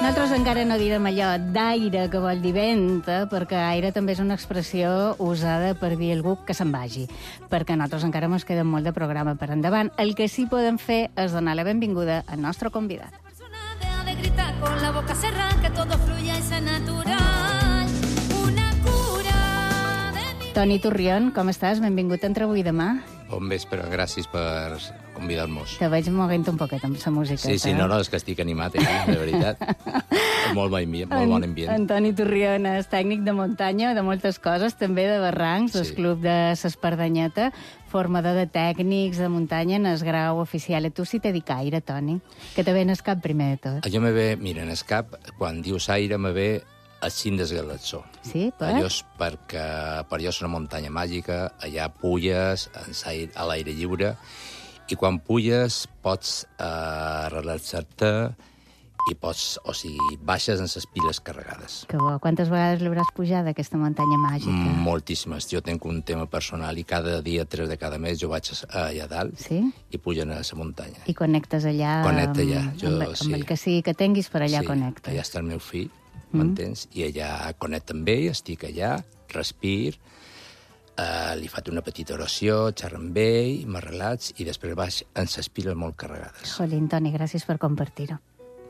Nosaltres encara no direm allò d'aire, que vol dir vent, perquè aire també és una expressió usada per dir algú que se'n vagi, perquè a nosaltres encara ens queda molt de programa per endavant. El que sí podem fer és donar la benvinguda al nostre convidat. De gritar con la boca cerrada, que todo fluya y sea natural. Una cura de mi... Toni Turrión, com estàs? Benvingut a Entre avui i demà. Bon vespre, gràcies per convidar-nos. Te veig moguent un poquet amb la música. Sí, no, és que estic animat, de veritat. Molt bon ambient. En Toni Turrión és tècnic de muntanya, de moltes coses, també de barrancs, del club de l'Espardanyeta, formador de tècnics de muntanya en el grau oficial. A tu sí t'he dit aire, Toni, que te ve en el cap primer de tot. Jo me ve, mira, en el cap, quan dius aire, me ve el cim del Galatzó. Sí, per? Allò és perquè per allò és una muntanya màgica, allà pulles a l'aire lliure, i quan pulles pots relaxar-te i pots, o sigui, baixes en les piles carregades. Que bo. Quantes vegades l'hauràs pujat, aquesta muntanya màgica? Moltíssimes. Jo tinc un tema personal i cada dia, 3 de cada mes, jo vaig allà dalt i pugen a la muntanya. I connectes allà? Connecta allà. Amb el que sigui que tinguis, per allà connectes. Allà està el meu fill, m'entens? I allà connecta amb ell, estic allà, respir, li faig una petita oració, xerro amb ell, m'arrelats i després baix en les piles molt carregades. Jolín, Toni, gràcies per compartir-ho.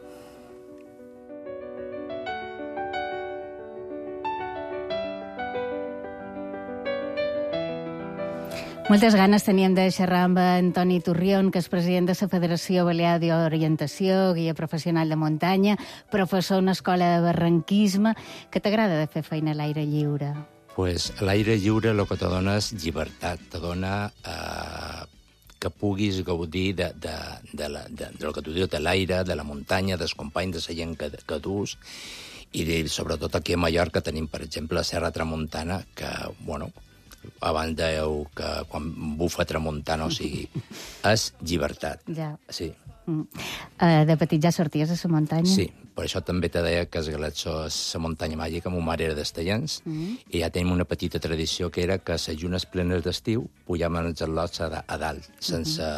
Moltes ganes teníem de xerrar amb en Toni Turrión, que és president de la Federació Balear d'Orientació, guia professional de muntanya, professor a una escola de barranquisme. Què t'agrada de fer feina a l'aire lliure? Pues l'aire lliure el que te dona és llibertat, te dona que puguis gaudir del que tu dius, de l'aire, de la muntanya, dels companys, de la gent que dus, i sobretot aquí a Mallorca tenim, per exemple, la Serra Tramuntana, que, bueno, abans dèieu que quan bufa tramuntana, o sigui, és llibertat. Ja. Sí. De petit ja sorties a la muntanya? Sí, per això també te deia que el Galatzó és la muntanya màgica, ma mare era d'Estellans, i ja tenim una petita tradició que era que a les llunes plenes d'estiu pujàvem els al·lots a dalt, sense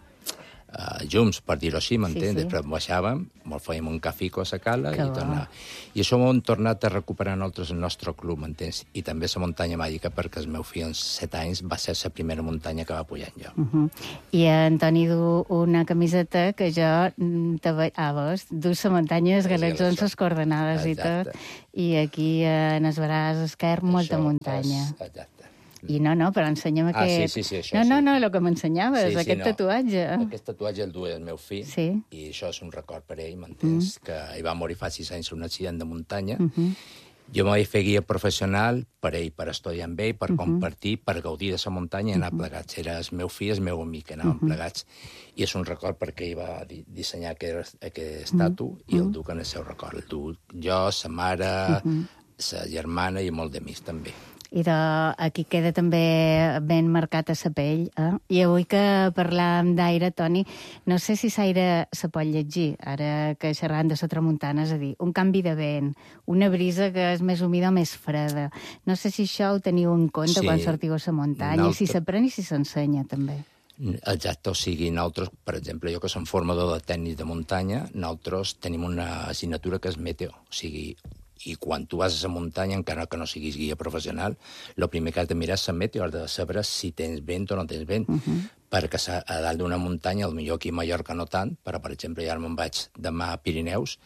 llums, per dir-ho així, m'entens? Sí. Després baixàvem, fèiem un cafico a la cala i tornàvem. I això ho hem tornat a recuperar nosaltres el nostre club, m'entens? I també la muntanya màgica, perquè el meu fill, als 7 anys, va ser la primera muntanya que va pujar jo. I en Toni du una camiseta que jo te veig... veus? Dus la muntanya, els Galatzó en les coordenades i tot. I aquí en el braç esquerre, molta muntanya. Exacte. I no, però ensenya'm aquest... Sí, això no, el que m'ensenyaves, aquest tatuatge. Aquest tatuatge el duia el meu fill, i això és un record per ell, m'entens? Que ell va morir fa 6 anys en un accident de muntanya. Jo m'ho vaig fer guia professional per ell, per estudiar amb ell, per compartir, per gaudir de la muntanya i anar plegats. Era el meu fill, el meu amic, anàvem plegats. I és un record perquè ell va dissenyar aquest estatu i el duc en el seu record. El duc jo, la mare, la germana i molt d'amics també. I aquí queda també ben marcat a la pell. I avui que parlàvem d'aire, Toni, no sé si l'aire se pot llegir, ara que xerrant de la tramuntana, és a dir, un canvi de vent, una brisa que és més humida o més freda. No sé si això ho teniu en compte quan sortiu a la muntanya, i si s'aprèn i si s'ensenya, també. Exacte, o sigui, nosaltres, per exemple, jo que som formador de tècnics de muntanya, nosaltres tenim una assignatura que és meteo, o sigui, i quan tu vas a la muntanya, encara que no siguis guia professional, el primer que has de mirar és la meteo, has de saber si tens vent o no tens vent, perquè a dalt d'una muntanya, potser aquí a Mallorca no tant, però, per exemple, ja me'n vaig demà a Pirineus,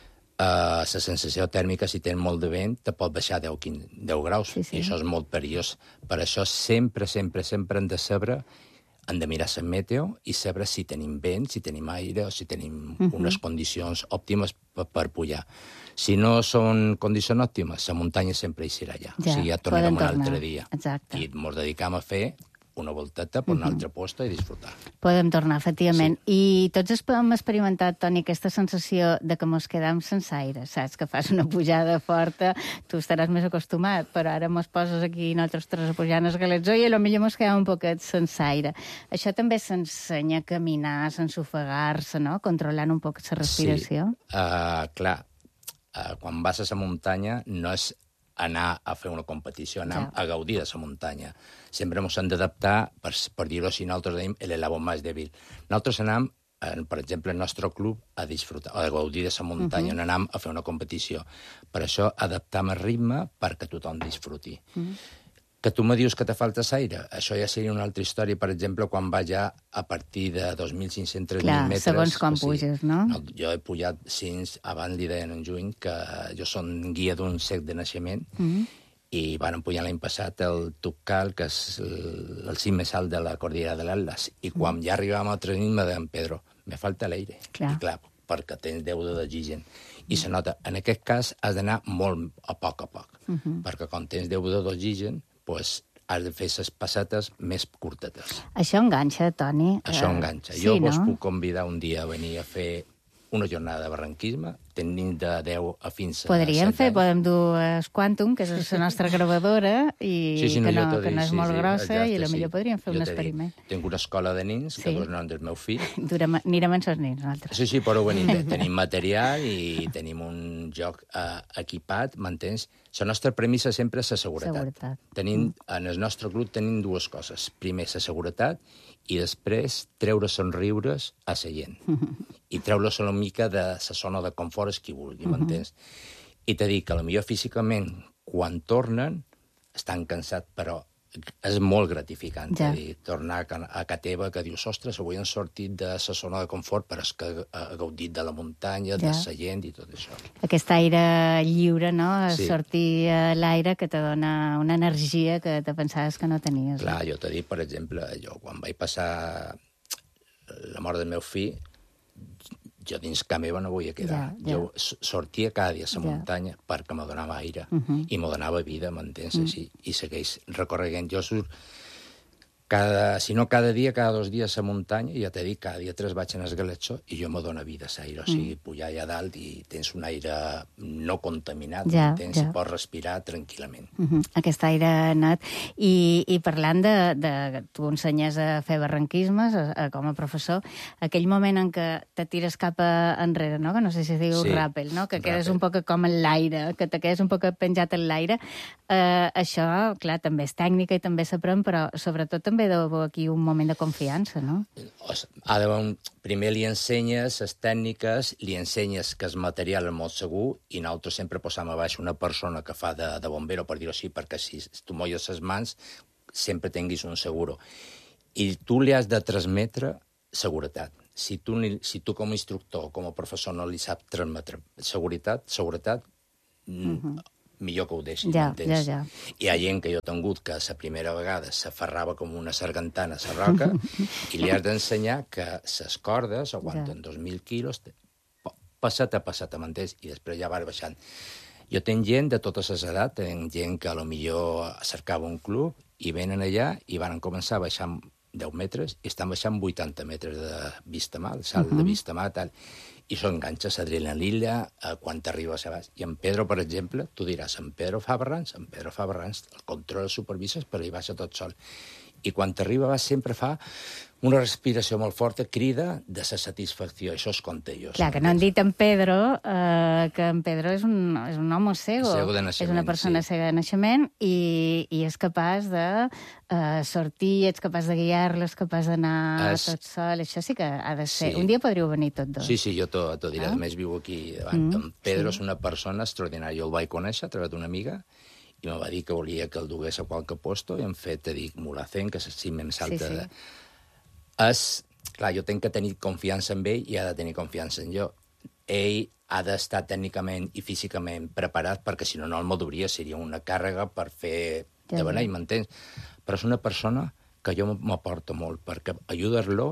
la sensació tèrmica, si tens molt de vent, te pot baixar 10 graus, i això és molt perillós. Per això sempre hem de saber, hem de mirar la meteo i saber si tenim vent, si tenim aire o si tenim unes condicions òptimes per pujar. Si no són condicions òptimes, la muntanya sempre hi serà allà. O sigui, ja tornarem un altre dia. Exacte. I ens dedicam a fer una volteta per una altra posta i disfrutar. Podem tornar, efectivament. I tots hem experimentat, Toni, aquesta sensació de que mos quedam sense aire. Saps que fas una pujada forta, tu estaràs més acostumat, però ara mos poses aquí nosaltres tres pujant el Galatzó i potser mos quedam un poquet sense aire. Això també s'ensenya a caminar, sense ofegar-se, no? Controlant un poc la respiració. Sí, clar. Quan vas a la muntanya no és anar a fer una competició, anar a gaudir de la muntanya. Sempre ens hem d'adaptar, per dir-ho així, nosaltres dèiem l'eslabó més dèbil. Nosaltres anem per exemple, el nostre club a disfrutar, a gaudir de la muntanya, on anem a fer una competició. Per això adaptam el ritme perquè tothom disfruti. Que tu me dius que te falta aire, això ja seria una altra història, per exemple, quan vaig ja a partir de 2.500-3.000 metres... Clar, segons com puges, no? Jo he pujat fins, abans li deien en juny, que jo som guia d'un cec de naixement, i van pujar l'any passat el Tucal, que és el cim més alt de la Cordillera de l'Atlas, i quan ja arribàvem al 3.000 me deien, Pedro, me falta l'aire. I clar, perquè tens deuda d'oxigen. I se nota, en aquest cas has d'anar molt a poc, perquè quan tens deuda d'oxigen, doncs has de fer les passetes més curtetes. Això enganxa, Toni. Això enganxa. Jo vos puc convidar un dia a venir a fer una jornada de barranquisme, tenint de 10 a fins a 7 anys. Podríem fer, podem dur el Quantum, que és la nostra gravadora, i que no és molt grossa, i potser podríem fer un experiment. Tinc una escola de nins, que dos noms del meu fill. Anirem amb els nins, nosaltres. Sí, però tenim material i tenim un joc equipat, m'entens? La nostra premissa sempre és la seguretat. En el nostre club tenim dues coses. Primer, la seguretat, i després treure somriures a la gent. I treure-se una mica de la zona de confort qui vulgui, m'entens? I t'he dit que potser físicament, quan tornen, estan cansats, però és molt gratificant. Tornar a casa teva, que dius, ostres, avui han sortit de la zona de confort, però és que ha gaudit de la muntanya, de la gent i tot això. Aquest aire lliure, no? Sortir a l'aire que te dona una energia que te pensaves que no tenies. Clar, jo t'he dit, per exemple, jo quan vaig passar la mort del meu fill, jo dins casa meva no volia quedar. Jo sortia cada dia a la muntanya perquè me donava aire i me donava vida, m'entens? I segueix recorregant. Jo surt, si no cada dia, cada 2 dies a la muntanya, i ja t'he dit, cada dia 3 vaig en esgaletxó i jo me dona vida a l'aire. O sigui, pujar allà dalt i tens un aire no contaminat, m'entens? I pots respirar tranquil·lament. Aquest aire net. I parlant de... Tu ensenyes a fer barranquismes com a professor, aquell moment en què te tires cap enrere, no? Que no sé si es diu ràpel, no? Que quedes un poc com en l'aire, que te quedes un poc penjat en l'aire. Això, clar, també és tècnica i també s'aprèn, però sobretot també deu haver aquí un moment de confiança, no? Primer li ensenyes les tècniques, li ensenyes que el material és molt segur, i nosaltres sempre posam a baix una persona que fa de bombero, per dir-ho així, perquè si tu molles les mans sempre tinguis un seguro. I tu li has de transmetre seguretat. Si tu com a instructor, com a professor, no li saps transmetre seguretat, millor que ho deixi. Hi ha gent que jo he tingut que la primera vegada s'aferrava com una sargantana a la roca i li has d'ensenyar que les cordes aguanten 2.000 quilos, passat a m'entens? I després ja va baixant. Jo tenc gent de totes les edats, tenc gent que potser cercava un club i venen allà i van començar a baixar 10 metres i estan baixant 80 metres de vista mà, salt de vista mà, tal. I s'enganxa l'adrenalina quan t'arribes a baix. I en Pedro, per exemple, tu diràs, en Pedro fa barrans, el control els supervises, però hi baixa tot sol. I quan t'arriba a baix sempre fa una respiració molt forta, crida de la satisfacció. Això és contagiós. Clar, que no han dit en Pedro, que en Pedro és un home cego. Cego de naixement, és una persona cega de naixement i és capaç de sortir, ets capaç de guiar-lo, és capaç d'anar tot sol. Això sí que ha de ser. Un dia podríeu venir tots dos. Sí, jo t'ho diré. A més, viu aquí davant. En Pedro és una persona extraordinària. Jo el vaig conèixer a través d'una amiga i me va dir que volia que el dugués a qualque puesto i en fet te dic Mulhacén, que és el cim més alta de... Clar, jo tenc que tenir confiança en ell i ha de tenir confiança en jo. Ell ha d'estar tècnicament i físicament preparat perquè si no, no el moduria, seria una càrrega per fer de beneit, m'entens? Però és una persona que jo m'aporto molt perquè ajudar-lo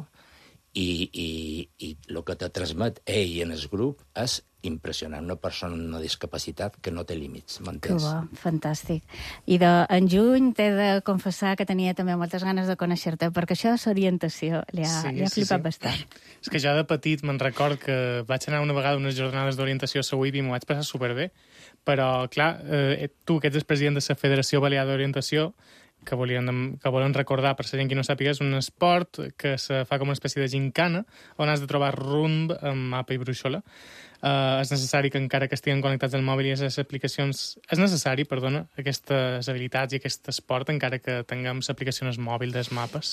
i el que te transmet ell en el grup és impressionant. Una persona amb una discapacitat que no té límits, m'entens? Que bo, fantàstic. I en juny t'he de confessar que tenia també moltes ganes de conèixer-te, perquè això és orientació, li ha flipat bastant. És que jo de petit me'n record que vaig anar una vegada a unes jornades d'orientació a la UIB i m'ho vaig passar superbé, però, clar, tu que ets el president de la Federació Balear d'Orientació, que volen recordar, per la gent que no sàpiga, és un esport que se fa com una espècie de gincana, on has de trobar rumb amb mapa i brúixola. És necessari que encara que estiguen connectats al mòbil i a les aplicacions... És necessari, perdona, aquestes habilitats i aquest esport, encara que tinguem l'aplicació al mòbil dels mapes?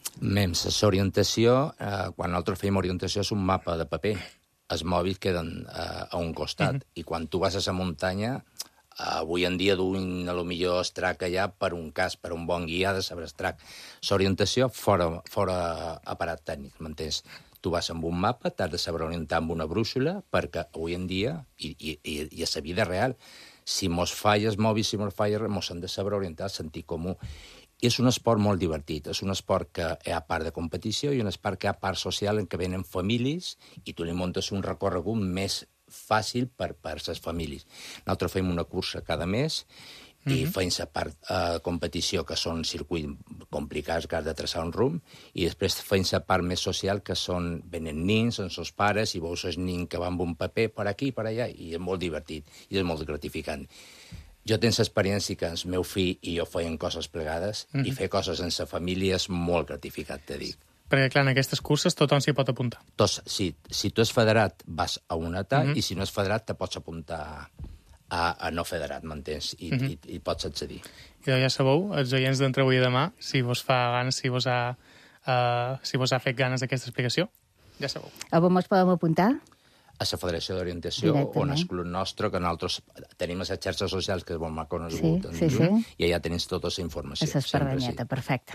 Mems, l'orientació, quan nosaltres fèiem orientació, és un mapa de paper. Els mòbils queden a un costat. I quan tu vas a la muntanya, avui en dia duin a lo millor estrac allà per un cas, per un bon guia de saber estrac. L'orientació fora aparat tècnic, m'entens? Tu vas amb un mapa, t'has de saber orientar amb una brúixola, perquè avui en dia, i a la vida real, si mos falla els mòbils, si mos falla, mos han de saber orientar, sentir comú. És un esport molt divertit, és un esport que hi ha part de competició i un esport que hi ha part social en què venen famílies i tu li muntes un recorregut més fàcil per les famílies. Nosaltres fem una cursa cada mes i fem la part competició, que són circuits complicats, que has de traçar un rumb, i després fem la part més social, que són venen nins amb els pares, i veus els nins que van amb un paper per aquí, per allà, i és molt divertit, i és molt gratificant. Jo tinc l'experiència que el meu fill i jo feien coses plegades, i fer coses en la família és molt gratificant, te dic. Perquè, clar, en aquestes curses tothom s'hi pot apuntar. Si tu ets federat, vas a una etat, i si no ets federat, te pots apuntar a no federat, m'entens? I pots accedir. I ja sabeu, els oients d'Entre avui i demà, si vos fa ganes, si vos ha fet ganes d'aquesta explicació, ja sabeu. A on ens podem apuntar? A la Federació d'Orientació, on és el club nostre, que nosaltres tenim les xarxes socials, que és molt maco conegut, i allà tenim tota la informació. A l'Espardanyeta, perfecte.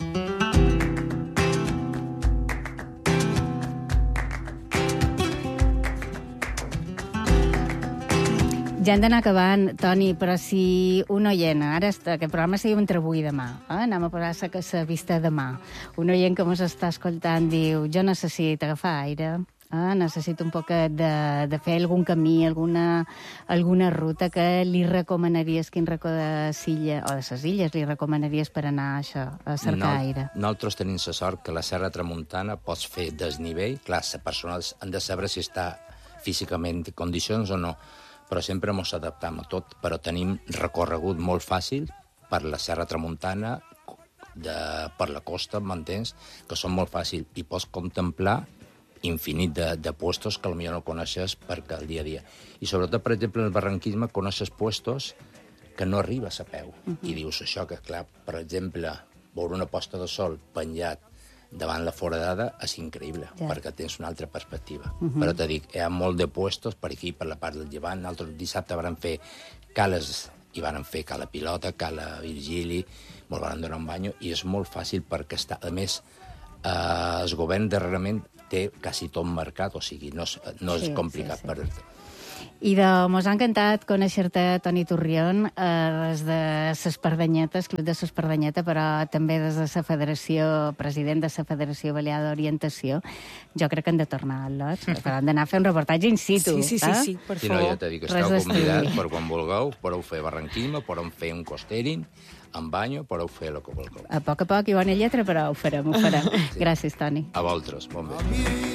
Ja hem d'anar acabant, Toni, però si un oient, ara aquest programa seguim Entre avui i demà, anem a posar la vista demà, un oient que ens està escoltant diu, jo necessito agafar aire, necessito un poc de fer algun camí, alguna ruta que li recomanaries, quin racó de Silla, o de les illes, li recomanaries per anar a cercar aire? Nosaltres tenim la sort que la Serra Tramuntana pots fer desnivell, clar, les persones han de saber si està físicament en condicions o no, però sempre ens adaptam a tot, però tenim recorregut molt fàcil per la Serra Tramuntana, per la costa, m'entens? Que són molt fàcils, i pots contemplar infinit de puestos que potser no coneixes perquè el dia a dia. I sobretot, per exemple, en el barranquisme coneixes puestos que no arribes a peu. I dius això, que clar, per exemple, veure una posta de sol penjat davant la foradada és increïble, perquè tens una altra perspectiva. Però te dic, hi ha molt de puestos per aquí, per la part del llevant. Nosaltres dissabte vam fer cales, i van fer cala Pilota, cala Virgili, ens van donar un banyo, i és molt fàcil perquè està... A més, el govern darrerament té quasi tot marcat, o sigui, no és complicat perdre-te. I mos ha encantat conèixer-te, Toni Turrión, des de l'Espardanyeta, el Club de l'Espardanyeta, però també des de la Federació, president de la Federació Balear d'Orientació. Jo crec que hem de tornar al lot, però hem d'anar a fer un reportatge in situ. Sí, per favor. No, ja t'he dit que esteu convidats per quan vulgueu, podeu fer barranquisme, podeu fer un costering, en banyo, podeu fer el que vulgueu. A poc i bona lletra, però ho farem. Gràcies, Toni. A vosaltres, bon bé.